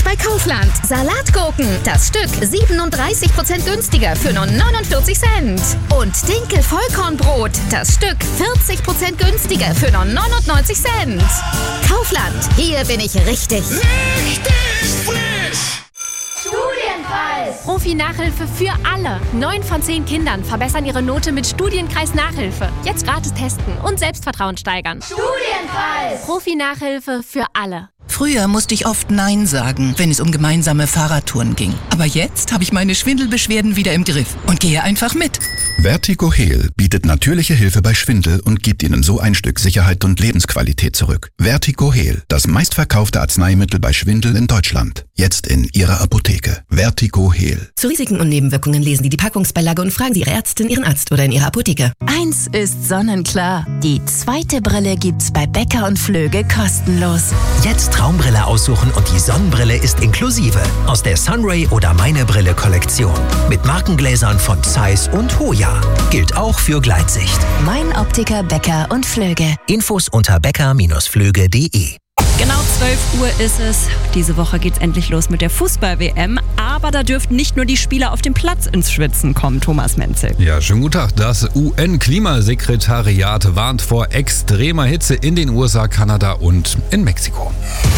bei Kaufland. Salatgurken, das Stück 37% günstiger für nur 49 Cent. Und Dinkel-Vollkornbrot, das Stück 40% günstiger für nur 99 Cent. Kaufland, hier bin ich richtig. Richtig frisch! Studienkreis! Profi-Nachhilfe für alle. 9 von 10 Kindern verbessern ihre Note mit Studienkreis-Nachhilfe. Jetzt gratis testen und Selbstvertrauen steigern. Studienkreis! Profi-Nachhilfe für alle. Früher musste ich oft Nein sagen, wenn es um gemeinsame Fahrradtouren ging. Aber jetzt habe ich meine Schwindelbeschwerden wieder im Griff und gehe einfach mit. Vertigo-Heal bietet natürliche Hilfe bei Schwindel und gibt Ihnen so ein Stück Sicherheit und Lebensqualität zurück. Vertigo-Heal, das meistverkaufte Arzneimittel bei Schwindel in Deutschland. Jetzt in Ihrer Apotheke. Vertigo-Heal. Zu Risiken und Nebenwirkungen lesen Sie die Packungsbeilage und fragen Sie Ihre Ärztin, Ihren Arzt oder in Ihrer Apotheke. Eins ist sonnenklar. Die zweite Brille gibt's bei Becker und Flöge kostenlos. Jetzt Traumbrille aussuchen und die Sonnenbrille ist inklusive. Aus der Sunray oder Meine Brille Kollektion. Mit Markengläsern von Zeiss und Hoya. Gilt auch für Gleitsicht. Mein Optiker Becker und Flöge. Infos unter becker-flöge.de. Genau 12 Uhr ist es. Diese Woche geht's endlich los mit der Fußball-WM. Aber da dürften nicht nur die Spieler auf dem Platz ins Schwitzen kommen, Thomas Menzel. Ja, schönen guten Tag. Das UN-Klimasekretariat warnt vor extremer Hitze in den USA, Kanada und in Mexiko.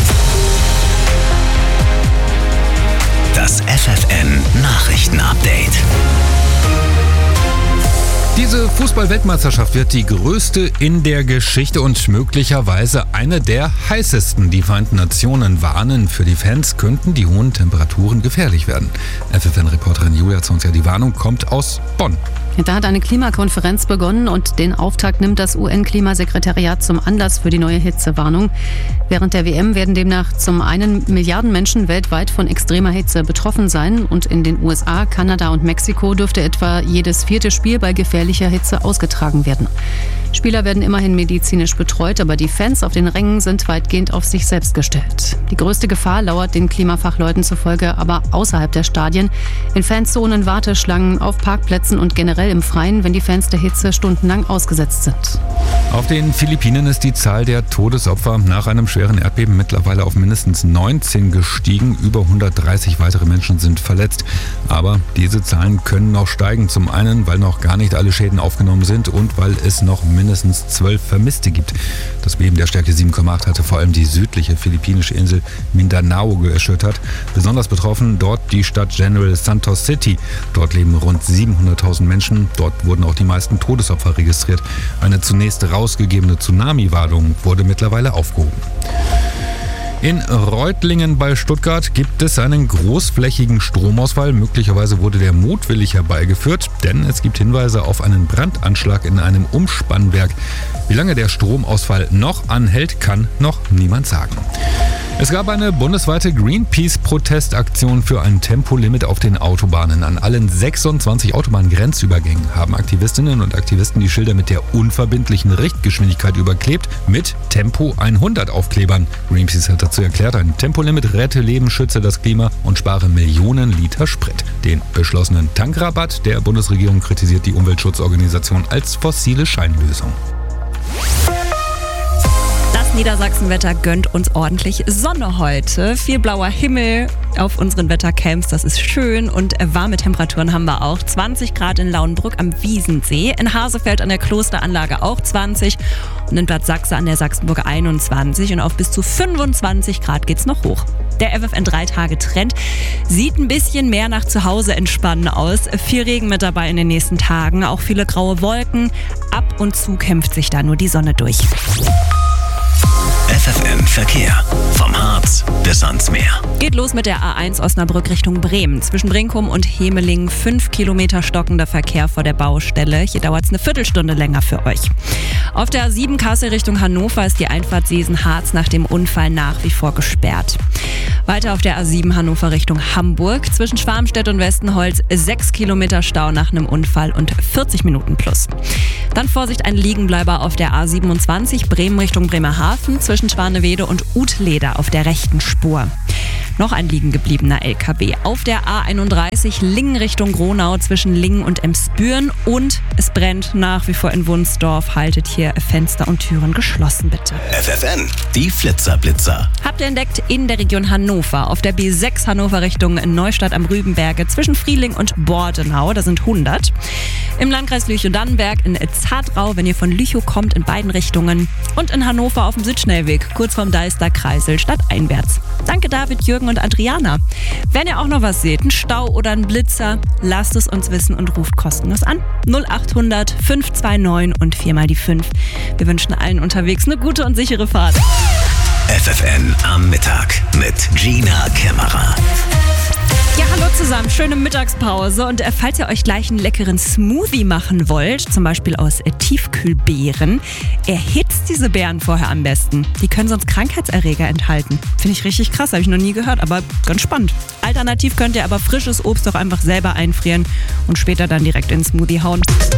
Das FFN-Nachrichten-Update. Diese Fußball-Weltmeisterschaft wird die größte in der Geschichte und möglicherweise eine der heißesten. Die Vereinten Nationen warnen, für die Fans könnten die hohen Temperaturen gefährlich werden. FFN-Reporterin Julia hat uns ja die Warnung, kommt aus Bonn. Da hat eine Klimakonferenz begonnen und den Auftakt nimmt das UN-Klimasekretariat zum Anlass für die neue Hitzewarnung. Während der WM werden demnach zum einen Milliarden Menschen weltweit von extremer Hitze betroffen sein und in den USA, Kanada und Mexiko dürfte etwa jedes 4. Spiel bei gefährlicher Hitze ausgetragen werden. Spieler werden immerhin medizinisch betreut, aber die Fans auf den Rängen sind weitgehend auf sich selbst gestellt. Die größte Gefahr lauert den Klimafachleuten zufolge aber außerhalb der Stadien, in Fanzonen, Warteschlangen, auf Parkplätzen und generell im Freien, wenn die Fans der Hitze stundenlang ausgesetzt sind. Auf den Philippinen ist die Zahl der Todesopfer nach einem schweren Erdbeben mittlerweile auf mindestens 19 gestiegen. Über 130 weitere Menschen sind verletzt. Aber diese Zahlen können noch steigen. Zum einen, weil noch gar nicht alle Schäden aufgenommen sind und weil es noch mindestens 12 Vermisste gibt. Das Beben der Stärke 7,8 hatte vor allem die südliche philippinische Insel Mindanao erschüttert. Besonders betroffen dort die Stadt General Santos City. Dort leben rund 700.000 Menschen. Dort wurden auch die meisten Todesopfer registriert. Eine zunächst rausgegebene Tsunami-Warnung wurde mittlerweile aufgehoben. In Reutlingen bei Stuttgart gibt es einen großflächigen Stromausfall. Möglicherweise wurde der mutwillig herbeigeführt, denn es gibt Hinweise auf einen Brandanschlag in einem Umspannwerk. Wie lange der Stromausfall noch anhält, kann noch niemand sagen. Es gab eine bundesweite Greenpeace-Protestaktion für ein Tempolimit auf den Autobahnen. An allen 26 Autobahngrenzübergängen haben Aktivistinnen und Aktivisten die Schilder mit der unverbindlichen Richtgeschwindigkeit überklebt mit Tempo 100 Aufklebern. Greenpeace hat dazu erklärt, ein Tempolimit rette Leben, schütze das Klima und spare Millionen Liter Sprit. Den beschlossenen Tankrabatt der Bundesregierung kritisiert die Umweltschutzorganisation als fossile Scheinlösung. Das Niedersachsenwetter gönnt uns ordentlich Sonne heute. Viel blauer Himmel auf unseren Wettercamps, das ist schön und warme Temperaturen haben wir auch. 20 Grad in Lauenbrück am Wiesensee, in Hasefeld an der Klosteranlage auch 20 und in Bad Sachse an der Sachsenburg 21 und auf bis zu 25 Grad geht's noch hoch. Der FFN 3-Tage-Trend sieht ein bisschen mehr nach Zuhause entspannen aus. Viel Regen mit dabei in den nächsten Tagen, auch viele graue Wolken. Ab und zu kämpft sich da nur die Sonne durch. FFN Verkehr. Vom Harz bis ans Meer. Geht los mit der A1 Osnabrück Richtung Bremen. Zwischen Brinkum und Hemeling 5 Kilometer stockender Verkehr vor der Baustelle. Hier dauert es eine Viertelstunde länger für euch. Auf der A7 Kassel Richtung Hannover ist die Einfahrt Seesen-Harz nach dem Unfall nach wie vor gesperrt. Weiter auf der A7 Hannover Richtung Hamburg. Zwischen Schwarmstedt und Westenholz 6 Kilometer Stau nach einem Unfall und 40 Minuten plus. Dann Vorsicht, ein Liegenbleiber auf der A27 Bremen Richtung Bremerhaven zwischen Schwanewede und Utleder auf der rechten Spur. noch ein liegen gebliebener LKW. Auf der A31 Lingen Richtung Gronau zwischen Lingen und Emsbüren. Und es brennt nach wie vor in Wunsdorf. Haltet hier Fenster und Türen geschlossen, bitte. FFN, die Flitzerblitzer. Habt ihr entdeckt in der Region Hannover, auf der B6 Hannover Richtung Neustadt am Rübenberge zwischen Frieling und Bordenau, da sind 100. Im Landkreis Lüchow-Dannenberg in Zartrau, wenn ihr von Lüchow kommt, in beiden Richtungen. Und in Hannover auf dem Südschnellweg, kurz vorm Deister Kreisel, stadteinwärts. Danke David, Jürgen und Adriana. Wenn ihr auch noch was seht, ein Stau oder ein Blitzer, lasst es uns wissen und ruft kostenlos an. 0800 529 und 4 die 5. Wir wünschen allen unterwegs eine gute und sichere Fahrt. FFN am Mittag mit Gina Kämmerer. Ja, hallo zusammen, schöne Mittagspause und falls ihr euch gleich einen leckeren Smoothie machen wollt, zum Beispiel aus Tiefkühlbeeren, erhitzt diese Beeren vorher am besten. Die können sonst Krankheitserreger enthalten. Finde ich richtig krass, habe ich noch nie gehört, aber ganz spannend. Alternativ könnt ihr aber frisches Obst doch einfach selber einfrieren und später dann direkt in den Smoothie hauen.